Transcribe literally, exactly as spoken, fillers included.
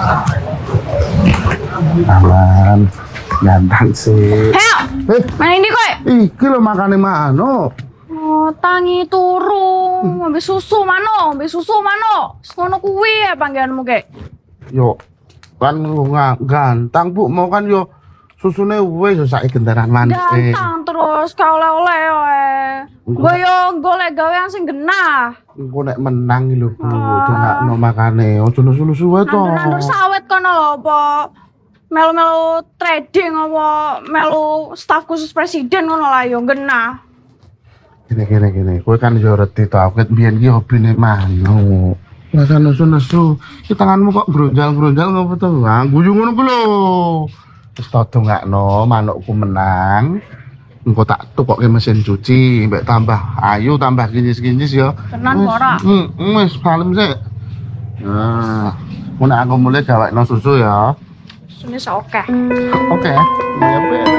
Aman, ganteng sih. Heo, Eh, mana ini kowe? iki lho makane mano. Oh, tangi turu, ngombe susu mano, ngombe susu mano. Ngono kuwi ya panggilanmu kek. Yo, kan lu nggak ganteng bu, mau kan yo susune wes saiki gendaran maneh. Ganteng terus ka oleh-oleh wae. Gue yo golek gawean sing genah. Engko nek menang lho bu, Ah. dongakno makane ojo nusu-nusu wae to. Nandur-nandur sawit kono lho apa melu-melu trading apa melu staf khusus presiden ngono lah yo genah. Gini gini gini, kowe kan yo reti to, aku ket biyen ki hobine mano. Masa nesu-nesu, ki tanganmu kok bronjal-bronjal ngopo to? Ah, guyu ngono ku lho. Wis to dongakno manukku menang. Engko tak tukokke mesin cuci, mbek tambah ayu, tambah kinyis-kinyis ya. Tenan kok ora? Hmm, wis kalem sik. Nah, mun aku mulai gawekno susu ya. Sune oke. Oke, ya.